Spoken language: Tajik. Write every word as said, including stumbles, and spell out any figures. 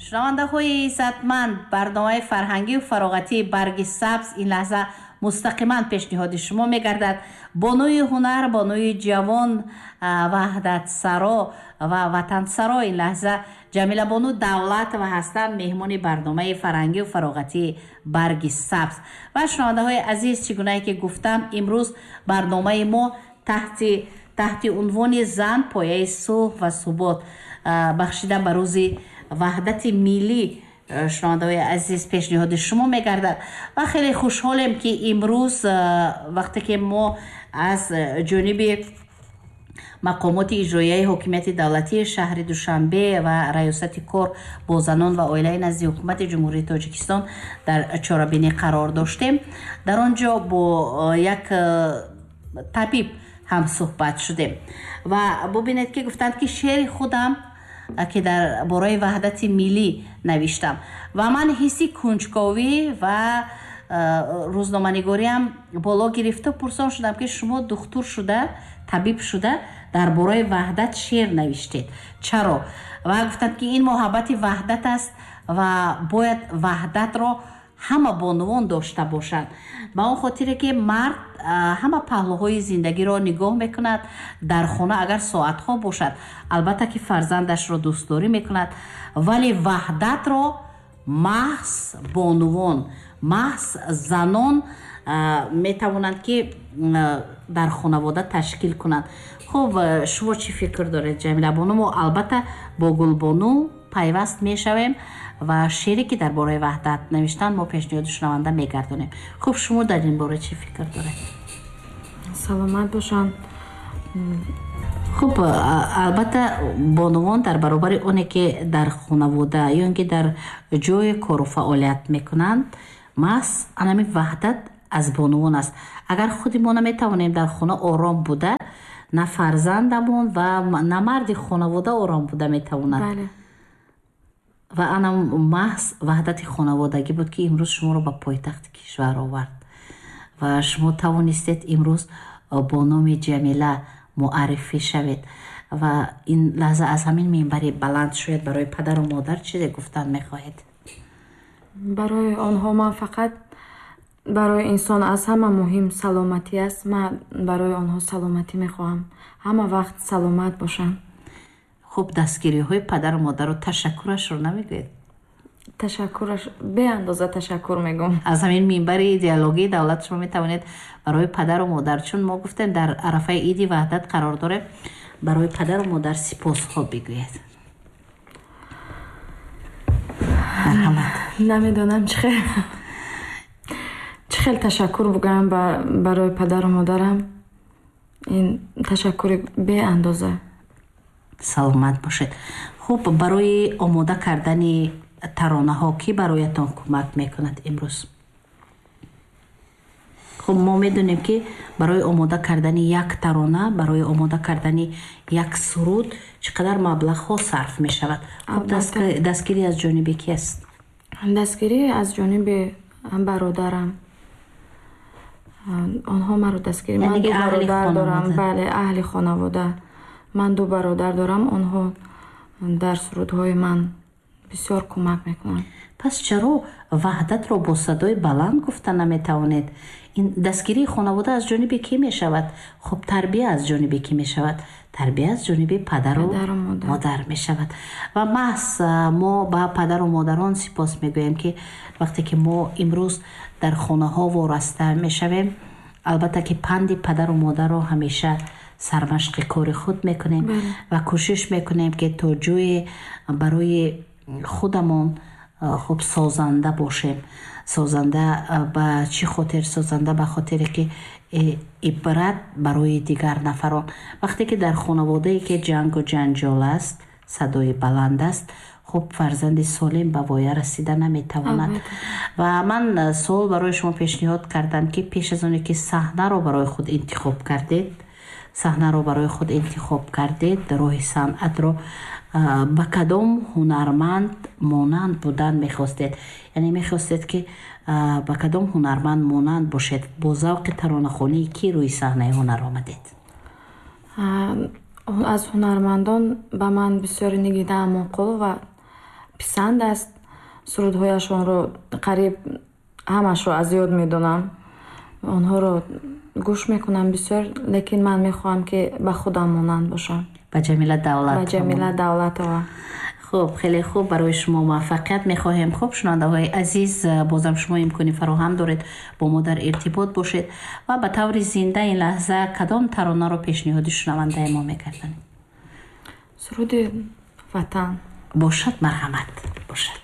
шунавандаҳои иззатманд, барномаи фарҳангию фароғатии барги сабз ин лаҳза мустақиман пешниҳоди шумо мегардад. бонӯи ҳунар, бонӯи ҷавон, ваҳдатсаро ва ватансаро ин лаҳза ҷамила бону давлатова ҳастанд, меҳмони барномаи фарҳангию фароғатии барги сабз. ва шунавандаҳои азиз, чӣ гунае ки гуфтам, имрӯз барномаи мо таҳти таҳти унвони зан пояи сулҳ ва субот бахшида ба рӯзи ваҳдати миллӣ шунавандаҳои азиз пешниҳоди шумо мегардад. ва хеле хушҳолем ки имрӯз вақте ки мо аз ҷониби мақомоти иҷроияи ҳокимияти давлатии шаҳри Душанбе ва раёсати кор бо занон ва оилаи назди ҳукумати ҷумҳурии Тоҷикистон дар чорабинӣ қарор доштем, дар он ҷо бо як табиб ҳам суҳбат шудем ва бубинед ки гуфтанд ки шеъри худам ки дар бораи ваҳдати миллӣ навиштам ва ман ҳисси кунҷковӣ ва рӯзноманигориам боло гирифта пурсон шудам ки шумо духтур шуда, табиб шуда дар бораи ваҳдат шеър навиштед. Чаро? Ва гуфтанд ки ин муҳаббати ваҳдат аст ва бояд ваҳдатро ҳама бонувон дошта бошанд. ба он хотире ки мард ҳама паҳлӯҳои зиндагиро нигоҳ мекунад, дар хона агар соатҳо бошад, албатта ки фарзандашро дӯстдорӣ мекунад, вале ваҳдатро маҳз бонувон, маҳз занон метавонанд ки дар хонавода ташкил кунанд. хуб, шумо чӣ фикр доред, ҷамила бону? Мо албатта бо Гулбону пайваст мешавем ва шеъре ки дар бораи ваҳдат навиштанд мо пешниҳоди шунаванда мегардонем. хуб, шумо дар ин бора чӣ фикр доред? саломат бошанд. хуб, албатта бонувон дар баробари оне ки дар хонавода ё ин ки дар ҷои кору фаъолият мекунанд, маҳз анами ваҳдат аз бонувон аст. агар худи мо наметавонем дар хона ором буда, на фарзандамон ва на марди хонавода ором буда метавонад. Бале. ва ана маҳз ваҳдати хонаводагӣ буд ки имрӯз шуморо ба пойтахти кишвар овард ва шумо тавонистед имрӯз бо номи Ҷамила муаррифӣ шавед ва ин лаҳза аз ҳамин минбари баланд шояд барои падару модар чизе гуфтан мехоҳед? барои онҳо ман фақат барои инсон аз ҳама муҳим саломатӣ аст. ман барои онҳо саломатӣ мехоҳам, ҳама вақт саломат бошанд. хуб, дастгириҳои падару модару ташаккурашро намегӯед? ташаккураш беандоза ташаккур мегӯм. аз ҳамин минбари идеологии давлат шумо метавонед барои падару модар, чун мо гуфтем дар арафаи иди ваҳдат қарор дорем, барои падару модар сипосҳо бигӯед. марҳамат. намедонам чӣ хел чӣ хел ташаккур бугӯям барои падару модарам. ин ташаккури беандоза. саломат бошед. хуб, барои омода кардани таронаҳо кӣ бароятон кӯмак мекунад имрӯз? хуб, мо медонем ки барои омода кардани як тарона, барои омода кардани як суруд чӣ қадар маблағҳо сарф мешавад. хуб, дастгирӣ аз ҷониби ки аст? дастгирӣ аз ҷониби бародарам. онҳо маро дастгирӣ. ман ду бародар дорам. бале, аҳли хонавода. ман ду бародар дорам. онҳо дар сурудҳои ман бисёр кӯмак мекунанд. пас чаро ваҳдатро бо садои баланд гуфта наметавонед? ин дастгирии хонавода аз ҷониби кӣ мешавад? хуб, тарбия аз ҷониби кӣ мешавад? тарбия аз ҷониби падару модар мешавад. ва маҳз мо ба падару модарон сипос мегӯем ки вақте ки мо имрӯз дар хонаҳо вораста мешавем, албатта ки панди падару модарро ҳамеша сармашқи кори худ мекунем ва кӯшиш мекунем ки то ҷое барои худамон хуб созанда бошем. созанда ба чӣ хотир? созанда ба хотире ки ибрат барои дигар нафарон. вақте ки дар хонаводае ки ҷангу ҷанҷол аст, садои баланд аст, хуб фарзанди солим ба воя расида наметавонад. ва ман суол барои шумо пешниҳод кардам ки пеш аз оне ки саҳнаро барои худ интихоб кардед, саҳнаро барои худ интихоб кардед, роҳи санъатро, ба кадом ҳунарманд монанд будан мехостед? яъне мехостед ки ба кадом ҳунарманд монанд бошед? бо завқи таронахонии кӣ рӯи саҳнаи ҳунар омадед? аз ҳунармандон ба ман бисёр Нигина Амонқулова писанд аст. Сурудҳояшонро қариб ҳамашро аз ёд медонам. онҳоро гӯш мекунам бисёр, лекин ман мехоҳам ки ба худам монанд бошам. ба Ҷамила Давлатова. ба Ҷамила Давлатова. хуб, хеле хуб, барои шумо муваффақият мехоҳем. хуб, шунавандаҳои азиз, бозам шумо имкони фароҳам доред бо мо дар иртибот бошед ва ба таври зинда ин лаҳза кадом таронаро пешниҳоди шунавандаи мо мекарданд? суруди ватан. бошад, марҳамат бошад.